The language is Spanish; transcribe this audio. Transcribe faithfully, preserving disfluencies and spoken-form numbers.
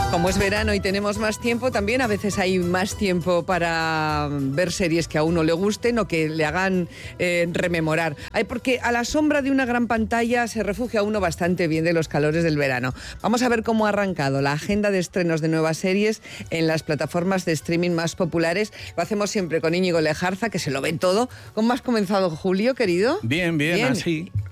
Como es verano y tenemos más tiempo, también a veces hay más tiempo para ver series que a uno le gusten o que le hagan eh, rememorar. Ay, porque a la sombra de una gran pantalla se refugia uno bastante bien de los calores del verano. Vamos a ver cómo ha arrancado la agenda de estrenos de nuevas series en las plataformas de streaming más populares. Lo hacemos siempre con Íñigo Lejarza, que se lo ve todo. ¿Cómo has comenzado, Julio, querido? Bien, bien, bien. así.